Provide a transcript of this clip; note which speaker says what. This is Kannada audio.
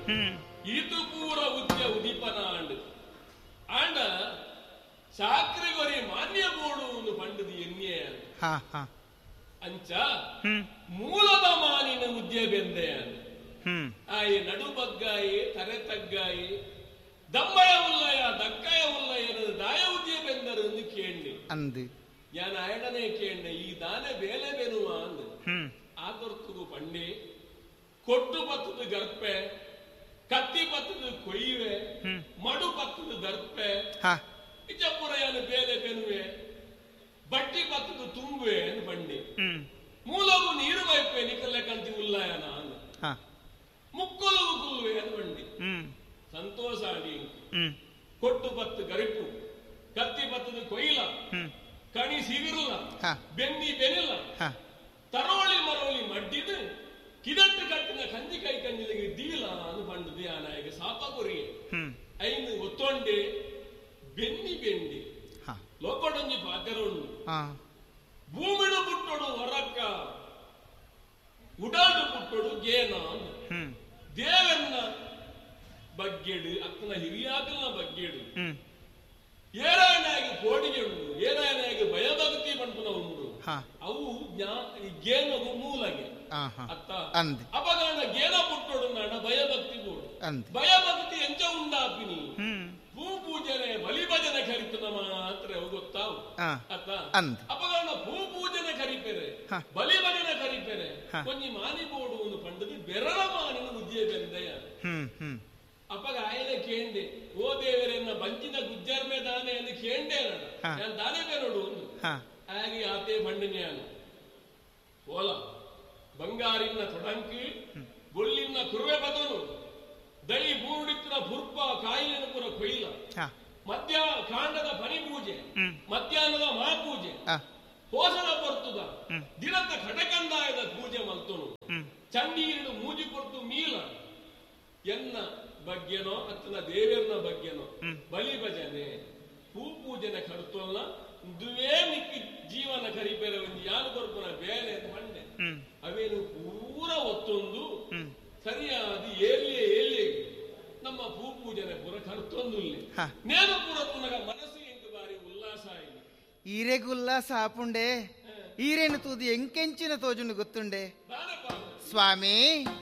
Speaker 1: ಇದು ಪೂರ ಉದ್ಯ ಉದಿಪನ ಆಂಡ ಶಾಕ್ರಿ ಗೊರಿ ಮಾನ್ಯ ಬೋಡು ಒಂದು ಪಂಡದು ಎನ್ನೆ ಅಂಚ ಮೂಲದ ಮಾನಿನ ಉದ್ಯ ಬೆಂದೆ ಆಯಿ ನಡು ಬಗ್ಗಾಯಿ ತರೆ ತಗ್ಗಾಯಿ ದಮ್ಮಯ ಉಲ್ಲಯ ದಕ್ಕಯ ಉಲ್ಲಯ ದಾಯ ಉದ್ಯ ಬೆಂದರು ಎಂದು ಕೇಳಿ
Speaker 2: ಅಂದು
Speaker 1: ഞാൻ അയടനെ കേണ്ട ഈ ദാന വേല വെനുവാന്ന് ആതൊർത്തുക പണ്ടേ കൊട്ടു പത്തത് ഗർപ്പെ കത്തി പത്തത് കൊയ്യുവെ മടു പത്തത് ദർപ്പെ ഇച്ചപ്പുറയാണ് വേല വെനുവെ ಬಟ್ಟಿ ಪತ್ತದು ತುಂಬುವೆ ಎಂದು ಬಂಡಿ ಮೂಲವು ನೀರು ವೈಪೆ ನಿಕಲೆ ಕಂತಿ ಉಲ್ಲಾಯನ ಮುಕ್ಕುಲವು ಕುಲ್ವೆ ಎಂದು ಬಂಡಿ ಸಂತೋಷ ಆಡಿ ಕೊಟ್ಟು ಪತ್ತು ಗರಿಪು ಕತ್ತಿ ಪತ್ತದು ಕೊಯ್ಲ ಕಣಿ ಸಿಗಿರಲ್ಲ ಬೆನ್ನಿ ಬೆನಿಲ್ಲ ತರೋಳಿ ಮರೋಳಿ ಮಡ್ಡಿದು ಕಿದಟ್ಟು ಕಟ್ಟಿನ ಕಂದಿ ಕೈ ಕಂದಿಲಿಗೆ ದೀಲ ಅನ್ನು ಬಂಡು ಧ್ಯಾನಾಯಕ ಸಾಪ ಕೊರಿ ಐದು ಒತ್ತೊಂಡೆ ಬೆನ್ನಿ ಬೆಂಡಿ ಲೋಪಡೊಂಜಿ ಪಾತೆರೋಡು ಭೂಮಿಡು ಪುಟ್ಟೋಡು ಹೊರಕ್ಕ ಉಡಾಡು ಪುಟ್ಟೋಡು ಗೇನ ದೇವನ್ನ ಬಗ್ಗೆಡು ಅಕ್ಕನ ಹಿರಿಯಾಕಲ್ನ ಬಗ್ಗೆಡು ಏರಾಯನಾಗಿ ಕೋಡಿಗೆ ಉಂಡು ಏರಾಯನಾಗಿ ಭಯಭಕ್ತಿ ಪಂಪನ ಉಂಡು ಅವು ಗೇನಗು ಮೂಲಗೆ ಅತ್ತ ಅಪಗಾನ ಗೇನ ಪುಟ್ಟೋಡು ನಾಡ ಭಯಭಕ್ತಿ ಬೋಡು ಭಯಭಕ್ತಿ ಎಂಚ ಉಂಡಾಪಿನಿ ಭೂ ಪೂಜನೆ ಬಲಿ ಭಜನೆ ಕರಿತನ ಮಾತ್ರ ಗೊತ್ತಾವು ಅತ್ತ ಅಪಗಾನ ಭೂ ಪೂಜನೆ ಕರಿಪೆರೆ ಬಲಿ ಭಜನೆ ಕರಿಪೆರೆ ಕೊಂಚಿ ಮಾನಿ ಬೋಡು ಒಂದು ಪಂಡದು ಬೆರಳ ಮಾನಿನ ಉದ್ಯ ಬೆಂದೆಯ ಅಪ್ಪಗ ಆಯ್ಲೆ ಕೇಂಡೆ ಓ ದೇವರನ್ನ ಬಂಚಿನ ಗುಜ್ಜರ್ಮೆ ದಾನೆ ಎಂದು ಕೇಂಡೆ ನಾನು ದಾನೆ ಬೇರೋಡು ಒಂದು ಹಾಗೆ ಆತೆ ಬಂಡಿನ್ಯಾನು ಓಲ ಬಂಗಾರಿನ ತೊಡಂಕಿ ಬೊಳ್ಳಿನ ಕುರುವೆ ಬದನು ದಳಿ ಬೂರ್ಡಿತ್ತಿನ ಬುರ್ಪ ಕಾಯಿಲೆನ ಪುರ ಕೊಯ್ಲ ಮಧ್ಯ ಕಾಂಡದ ಪನಿ ಪೂಜೆ ಮಧ್ಯಾಹ್ನದ ಮಹಾಪೂಜೆ ಪೋಷಣ ಬರ್ತದ ದಿನದ ಖಟಕಂದಾಯದ ಪೂಜೆ ಮಲ್ತನು ಚಂಡೀರಿಡು ಮೂಜಿ ಕೊಡ್ತು ಮೀಲ ಎನ್ನ ಬಗ್ಗೆನೋ ಅತ್ತನ ದೇವರನ ಬಗ್ಗೆನೋ ಬಲಿ ಭಜನೆ ಹೂ ಪೂಜನೆ ಕರ್ತೋಲ್ಲ ದುವೇ ಮಿಕ್ಕಿ ಜೀವನ ಕರಿಬೇರೆ ಒಂದು ಯಾರು ಬರ್ಪನ ಬೇರೆ ಅಂತ ಬಂಡೆ ಅವೇನು ಪೂರ ಒತ್ತೊಂದು ಸರಿಯಾದ ಏಲಿಯೇ ನಮ್ಮ ಭೂ ಪೂಜನೆ ಪುರ ಕರ್ತೊಂದು ನೇನು ಪುರ ತುನಗ ಮನಸ್ಸು ಎಂಟು ಬಾರಿ ಉಲ್ಲಾಸ ಆಯ್ತು
Speaker 2: ಈರೆಗೆ ಉಲ್ಲಾಸ ಆಪುಂಡೆ ಈರೇನು ತೂದು ಎಂಕೆಂಚಿನ ತೋಜುಂಡು ಗೊತ್ತುಂಡೆ ಸ್ವಾಮಿ.